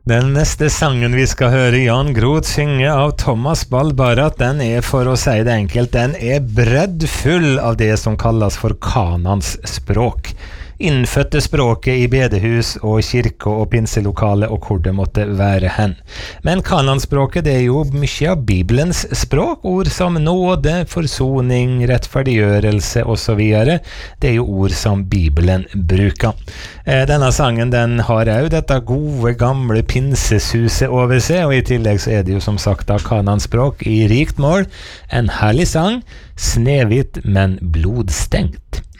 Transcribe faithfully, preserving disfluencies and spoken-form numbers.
Den neste sangen vi skal høre Jan Groth synge av Thomas Balbarat, den er, for å si det enkelt, den er breddfull av det som kalles for kanans språk. Innfødte språket i bedehus og kirke og pinselokale og hvor det måtte være hen. Men kananspråket det er jo mye av Bibelens språk, ord som nåde, forsoning, rettferdiggjørelse og så videre. Det er jo ord som Bibelen bruker. Eh, denne sangen den har jo dette gode gamle pinsesuset over seg, og i tillegg så er det jo som sagt av kananspråk i rikt mål. En herlig sang, snevitt men blodstengt.